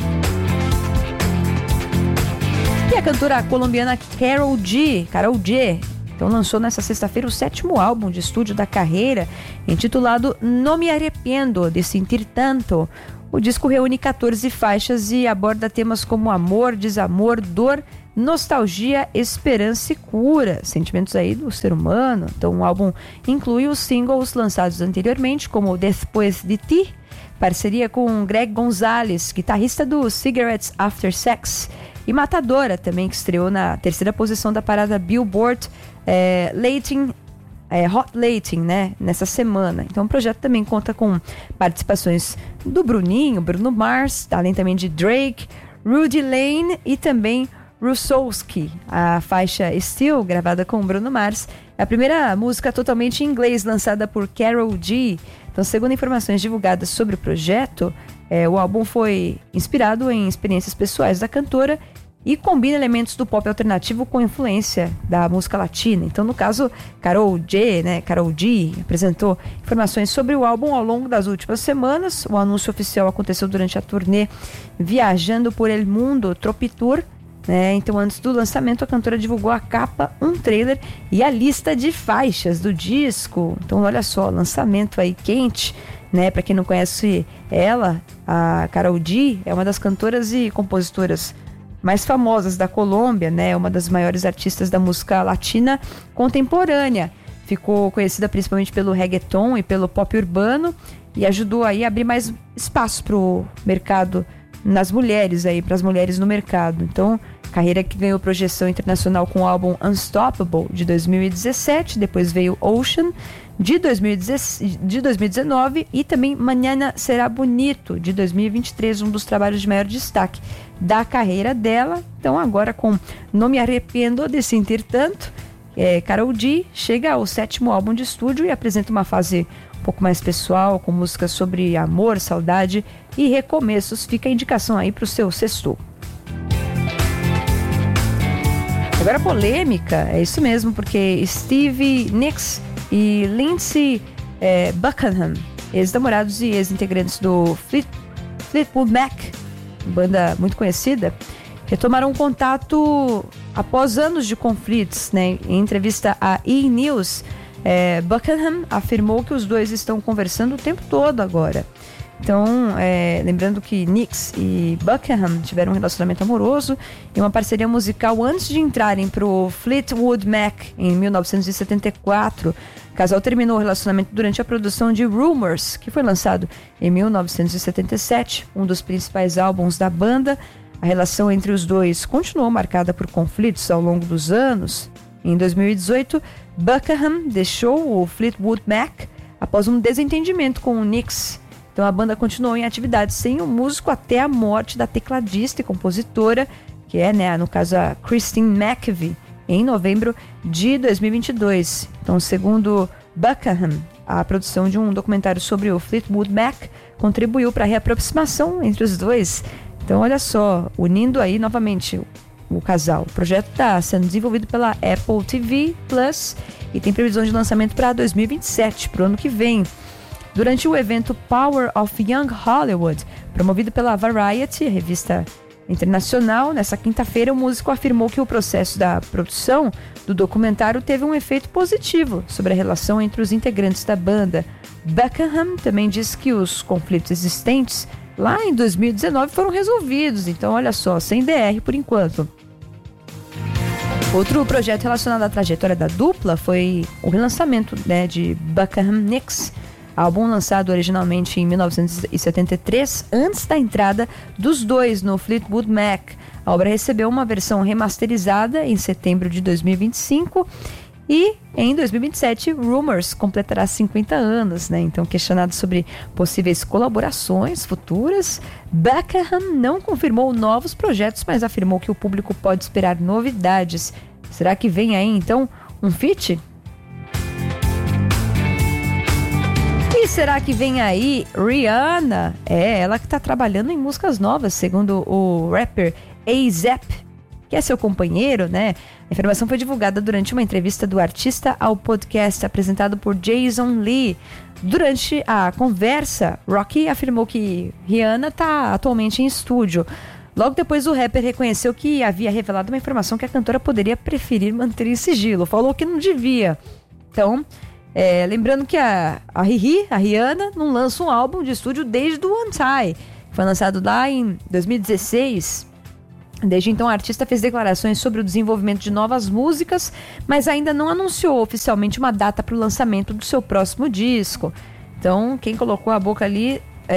E a cantora colombiana Karol G, então lançou nessa sexta-feira o 7º álbum de estúdio da carreira, intitulado No Me Arrepiendo de Sentir Tanto. O disco reúne 14 faixas e aborda temas como amor, desamor, dor, nostalgia, esperança e cura, sentimentos aí do ser humano. Então o álbum inclui os singles lançados anteriormente, como Después de Ti, parceria com Greg Gonzalez, guitarrista do Cigarettes After Sex, e Matadora também, que estreou na 3ª posição da parada Billboard Hot Latin, né, nessa semana. Então o projeto também conta com participações do Bruno Mars, além também de Drake, Rudy Lane e também Russowski. A faixa Still, gravada com Bruno Mars, é a primeira música totalmente em inglês lançada por Karol G. Então, segundo informações divulgadas sobre o projeto, o álbum foi inspirado em experiências pessoais da cantora e combina elementos do pop alternativo com influência da música latina. Então, no caso, Karol G apresentou informações sobre o álbum ao longo das últimas semanas. O anúncio oficial aconteceu durante a turnê Viajando por El Mundo Tropitour, né? Então, antes do lançamento, a cantora divulgou a capa, um trailer e a lista de faixas do disco. Então, olha só, lançamento aí quente, né? Para quem não conhece ela, a Karol G é uma das cantoras e compositoras mais famosas da Colômbia, né? Uma das maiores artistas da música latina contemporânea. Ficou conhecida principalmente pelo reggaeton e pelo pop urbano e ajudou aí a abrir mais espaço para o mercado nas mulheres aí, para as mulheres no mercado. Então, carreira que ganhou projeção internacional com o álbum Unstoppable de 2017, depois veio Ocean de 2019 e também Mañana Será Bonito de 2023, um dos trabalhos de maior destaque da carreira dela. Então, agora com Não Me Arrependo de Sentir Tanto, Karol G chega ao 7º álbum de estúdio e apresenta uma fase um pouco mais pessoal, com músicas sobre amor, saudade e recomeços. Fica a indicação aí para o seu sextou. Agora, polêmica, é isso mesmo, porque Stevie Nicks e Lindsey Buckingham, ex-namorados e ex-integrantes do Fleetwood Mac, banda muito conhecida, retomaram contato após anos de conflitos, né? Em entrevista à E! News, Buckingham afirmou que os dois estão conversando o tempo todo agora. Então, lembrando que Nicks e Buckingham tiveram um relacionamento amoroso e uma parceria musical antes de entrarem para o Fleetwood Mac em 1974. O casal terminou o relacionamento durante a produção de Rumours, que foi lançado em 1977, um dos principais álbuns da banda. A relação entre os dois continuou marcada por conflitos ao longo dos anos. Em 2018, Buckingham deixou o Fleetwood Mac após um desentendimento com o Nicks. Então a banda continuou em atividade sem o músico até a morte da tecladista e compositora, que é, né, no caso, a Christine McVie, em novembro de 2022. Então, segundo Buckingham, a produção de um documentário sobre o Fleetwood Mac contribuiu para a reaproximação entre os dois. Então, olha só, unindo aí novamente o casal. O projeto está sendo desenvolvido pela Apple TV Plus e tem previsão de lançamento para 2027, para o ano que vem. Durante o evento Power of Young Hollywood, promovido pela Variety, revista internacional, nessa quinta-feira o músico afirmou que o processo da produção do documentário teve um efeito positivo sobre a relação entre os integrantes da banda. Buckingham também disse que os conflitos existentes lá em 2019 foram resolvidos. Então, olha só, sem DR por enquanto. Outro projeto relacionado à trajetória da dupla foi o relançamento, né, de Buckingham Nicks, álbum lançado originalmente em 1973, antes da entrada dos dois no Fleetwood Mac. A obra recebeu uma versão remasterizada em setembro de 2025 e em 2027 Rumours completará 50 anos, né? Então, questionado sobre possíveis colaborações futuras, Buckingham não confirmou novos projetos, mas afirmou que o público pode esperar novidades. Será que vem aí então um feat? E será que vem aí Rihanna? Ela que está trabalhando em músicas novas, segundo o rapper A$AP, que é seu companheiro, né? A informação foi divulgada durante uma entrevista do artista ao podcast apresentado por Jason Lee. Durante a conversa, Rocky afirmou que Rihanna está atualmente em estúdio. Logo depois, o rapper reconheceu que havia revelado uma informação que a cantora poderia preferir manter em sigilo. Falou que não devia. Então, lembrando que a Rihanna, não lança um álbum de estúdio desde o Untie. Foi lançado lá em 2016. Desde então, a artista fez declarações sobre o desenvolvimento de novas músicas, mas ainda não anunciou oficialmente uma data para o lançamento do seu próximo disco. Então, quem colocou a boca ali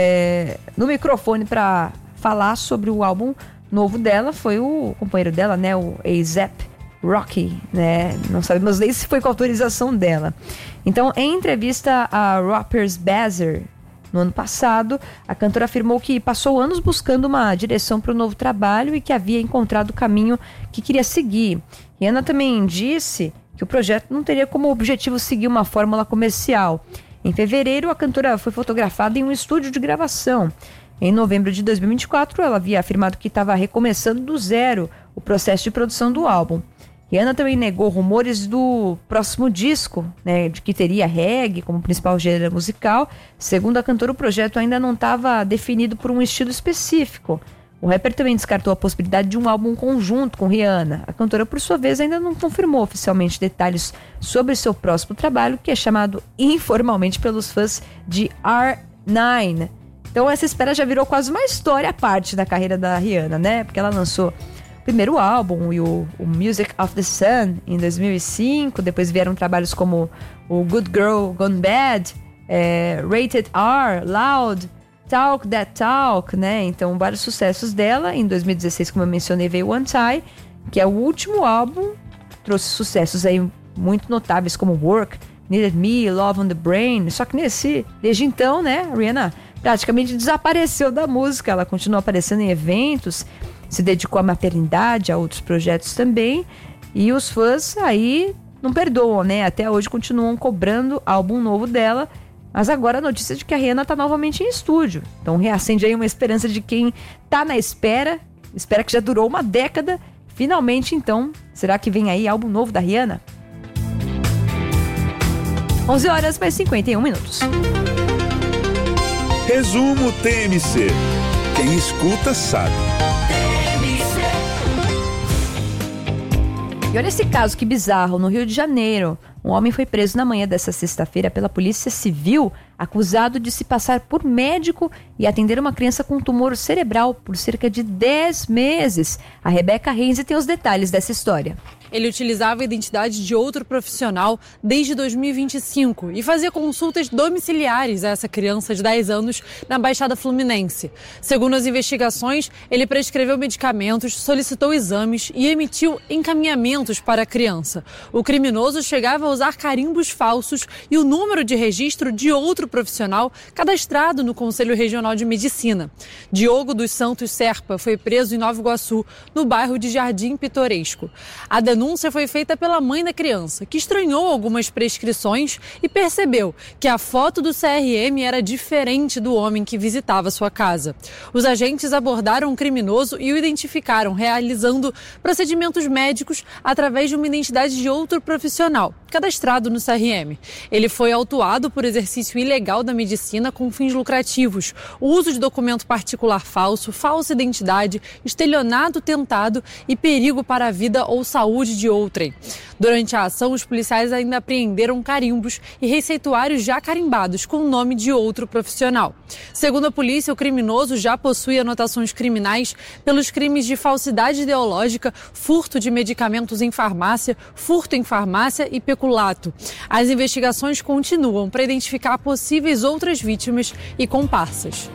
no microfone para falar sobre o álbum novo dela foi o companheiro dela, né, o A$AP Rocky, né? Não sabemos nem se foi com autorização dela. Então, em entrevista a Rapper's Bazaar, no ano passado, a cantora afirmou que passou anos buscando uma direção para o novo trabalho e que havia encontrado o caminho que queria seguir. Rihanna também disse que o projeto não teria como objetivo seguir uma fórmula comercial. Em fevereiro, a cantora foi fotografada em um estúdio de gravação. Em novembro de 2024, ela havia afirmado que estava recomeçando do zero o processo de produção do álbum. Rihanna também negou rumores do próximo disco, né, de que teria reggae como principal gênero musical. Segundo a cantora, o projeto ainda não estava definido por um estilo específico. O rapper também descartou a possibilidade de um álbum conjunto com Rihanna. A cantora, por sua vez, ainda não confirmou oficialmente detalhes sobre seu próximo trabalho, que é chamado informalmente pelos fãs de R9. Então essa espera já virou quase uma história à parte da carreira da Rihanna, né? Porque ela lançou primeiro álbum e o Music of the Sun em 2005, depois vieram trabalhos como o Good Girl Gone Bad, Rated R, Loud, Talk That Talk, né? Então vários sucessos dela. Em 2016, como eu mencionei, veio Untie, que é o último álbum, trouxe sucessos aí muito notáveis como Work, Needed Me, Love on the Brain. Só que desde então, né, a Rihanna praticamente desapareceu da música. Ela continua aparecendo em eventos, se dedicou à maternidade, a outros projetos também, e os fãs aí não perdoam, né? Até hoje continuam cobrando álbum novo dela, mas agora a notícia de que a Rihanna tá novamente em estúdio. Então reacende aí uma esperança de quem tá na espera que já durou uma década. Finalmente, então, será que vem aí álbum novo da Rihanna? 11h51. Resumo TMC. Quem escuta sabe. E olha esse caso, que bizarro. No Rio de Janeiro, um homem foi preso na manhã desta sexta-feira pela Polícia Civil, acusado de se passar por médico e atender uma criança com tumor cerebral por cerca de 10 meses. A Rebeca Renzi tem os detalhes dessa história. Ele utilizava a identidade de outro profissional desde 2025 e fazia consultas domiciliares a essa criança de 10 anos na Baixada Fluminense. Segundo as investigações, ele prescreveu medicamentos, solicitou exames e emitiu encaminhamentos para a criança. O criminoso chegava a usar carimbos falsos e o número de registro de outro profissional cadastrado no Conselho Regional de Medicina. Diogo dos Santos Serpa foi preso em Nova Iguaçu, no bairro de Jardim Pitoresco. A denúncia foi feita pela mãe da criança, que estranhou algumas prescrições e percebeu que a foto do CRM era diferente do homem que visitava sua casa. Os agentes abordaram o criminoso e o identificaram, realizando procedimentos médicos através de uma identidade de outro profissional, cadastrado no CRM. Ele foi autuado por exercício ilegal da medicina com fins lucrativos, uso de documento particular falso, falsa identidade, estelionato tentado e perigo para a vida ou saúde identidade de outrem. Durante a ação, os policiais ainda apreenderam carimbos e receituários já carimbados com o nome de outro profissional. Segundo a polícia, o criminoso já possui anotações criminais pelos crimes de falsidade ideológica, furto de medicamentos em farmácia, furto em farmácia e peculato. As investigações continuam para identificar possíveis outras vítimas e comparsas.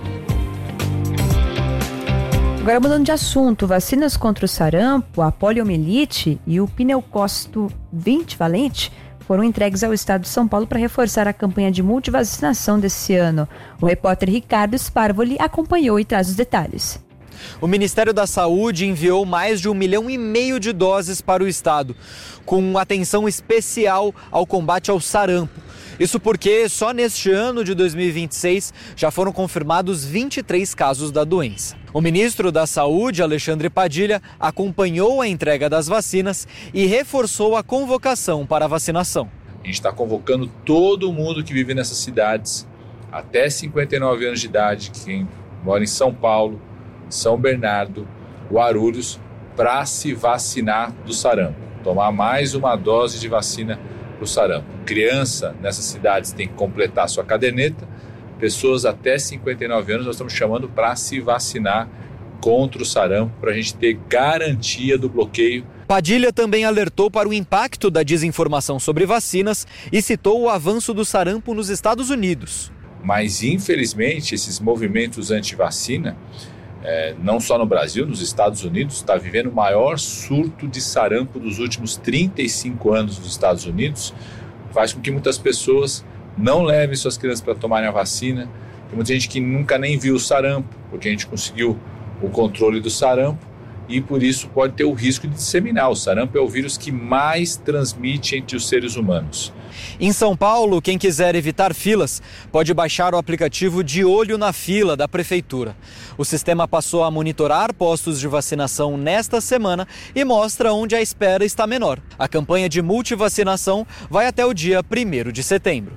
Agora, mudando de assunto, vacinas contra o sarampo, a poliomielite e o pneumocócito 20 valente foram entregues ao estado de São Paulo para reforçar a campanha de multivacinação desse ano. O repórter Ricardo Sparvoli acompanhou e traz os detalhes. O Ministério da Saúde enviou mais de 1,5 milhão de doses para o estado, com atenção especial ao combate ao sarampo. Isso porque só neste ano de 2026 já foram confirmados 23 casos da doença. O ministro da Saúde, Alexandre Padilha, acompanhou a entrega das vacinas e reforçou a convocação para a vacinação. A gente está convocando todo mundo que vive nessas cidades, até 59 anos de idade, quem mora em São Paulo, São Bernardo, Guarulhos, para se vacinar do sarampo. Tomar mais uma dose de vacina para o sarampo. Criança nessas cidades tem que completar sua caderneta. Pessoas até 59 anos nós estamos chamando para se vacinar contra o sarampo, para a gente ter garantia do bloqueio. Padilha também alertou para o impacto da desinformação sobre vacinas e citou o avanço do sarampo nos Estados Unidos. Mas, infelizmente, esses movimentos anti-vacina, não só no Brasil, nos Estados Unidos, está vivendo o maior surto de sarampo dos últimos 35 anos nos Estados Unidos, faz com que muitas pessoas não levem suas crianças para tomarem a vacina. Tem muita gente que nunca nem viu o sarampo, porque a gente conseguiu o controle do sarampo e por isso pode ter o risco de disseminar. O sarampo é o vírus que mais transmite entre os seres humanos. Em São Paulo, quem quiser evitar filas pode baixar o aplicativo De Olho na Fila da Prefeitura. O sistema passou a monitorar postos de vacinação nesta semana e mostra onde a espera está menor. A campanha de multivacinação vai até o dia 1º de setembro.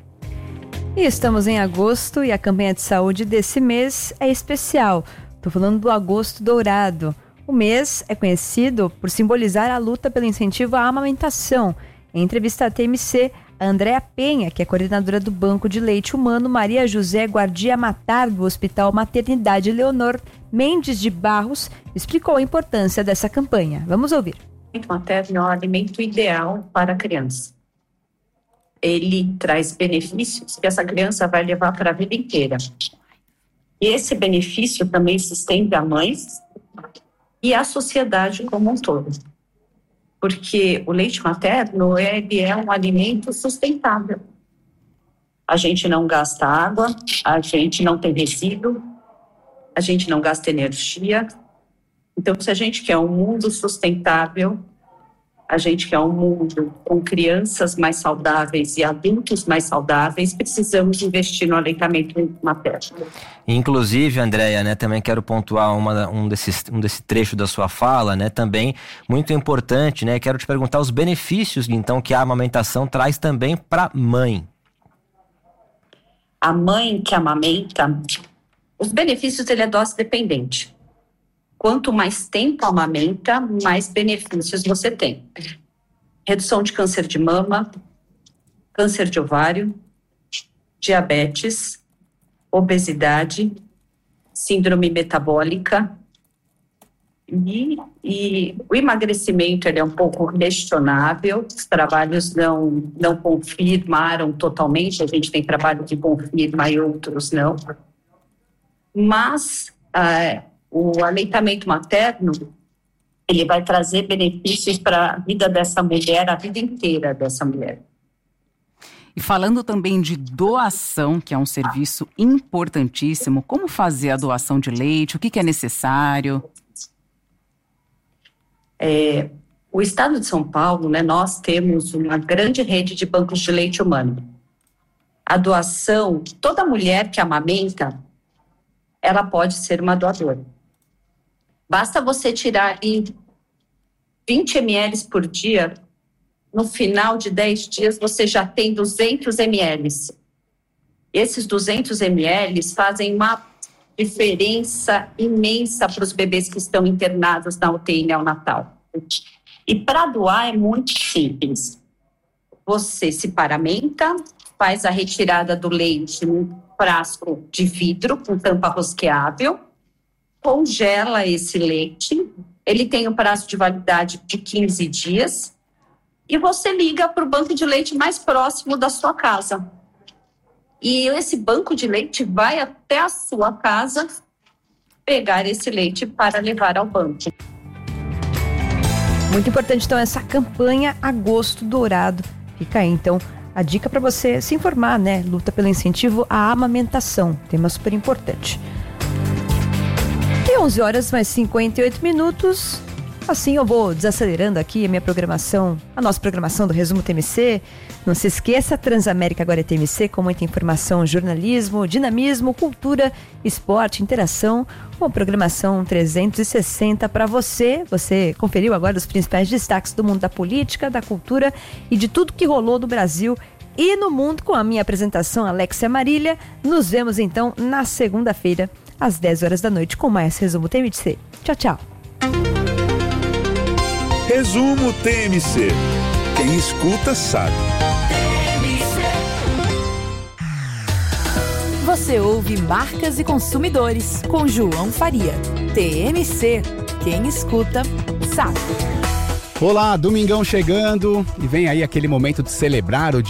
E estamos em agosto e a campanha de saúde desse mês é especial. Estou falando do Agosto Dourado. O mês é conhecido por simbolizar a luta pelo incentivo à amamentação. Em entrevista à TMC, a Andréa Penha, que é coordenadora do Banco de Leite Humano Maria José Guardia Matar do Hospital Maternidade Leonor Mendes de Barros, explicou a importância dessa campanha. Vamos ouvir. O leite materno é o alimento ideal para a criança. Ele traz benefícios que essa criança vai levar para a vida inteira. E esse benefício também se estende à mãe e à sociedade como um todo. Porque o leite materno ele é um alimento sustentável. A gente não gasta água, a gente não tem resíduo, a gente não gasta energia. Então, se a gente quer um mundo sustentável, a gente quer um mundo com crianças mais saudáveis e adultos mais saudáveis, precisamos investir no aleitamento materno. Inclusive, Andréia, né, também quero pontuar um desse trecho da sua fala, né, também muito importante, né, quero te perguntar os benefícios, então, que a amamentação traz também para a mãe. A mãe que amamenta, os benefícios, ele é dose dependente. Quanto mais tempo amamenta, mais benefícios você tem. Redução de câncer de mama, câncer de ovário, diabetes, obesidade, síndrome metabólica e o emagrecimento ele é um pouco questionável. Os trabalhos não confirmaram totalmente, a gente tem trabalho que confirma e outros não. Mas o aleitamento materno, ele vai trazer benefícios para a vida dessa mulher, a vida inteira dessa mulher. E falando também de doação, que é um serviço importantíssimo, como fazer a doação de leite, o que é necessário? O estado de São Paulo, né, nós temos uma grande rede de bancos de leite humano. A doação, toda mulher que amamenta, ela pode ser uma doadora. Basta você tirar 20 ml por dia, no final de 10 dias você já tem 200 ml. Esses 200 ml fazem uma diferença imensa para os bebês que estão internados na UTI neonatal. E para doar é muito simples. Você se paramenta, faz a retirada do leite num frasco de vidro com tampa rosqueável, congela esse leite, ele tem um prazo de validade de 15 dias e você liga para o banco de leite mais próximo da sua casa. E esse banco de leite vai até a sua casa pegar esse leite para levar ao banco. Muito importante, então, essa campanha Agosto Dourado. Fica aí, então, a dica para você se informar, né? Luta pelo incentivo à amamentação, tema super importante. E 11 horas mais 58 minutos. Assim eu vou desacelerando aqui a minha programação, a nossa programação do Resumo TMC. Não se esqueça, Transamérica agora é TMC, com muita informação, jornalismo, dinamismo, cultura, esporte, interação. Uma programação 360 para você. Você conferiu agora os principais destaques do mundo da política, da cultura e de tudo que rolou no Brasil e no mundo com a minha apresentação, Alexia Marília. Nos vemos então na segunda-feira, às 10 horas da noite, com mais Resumo TMC. Tchau, tchau. Resumo TMC. Quem escuta sabe. Você ouve Marcas e Consumidores com João Faria. TMC. Quem escuta sabe. Olá, domingão chegando e vem aí aquele momento de celebrar o dia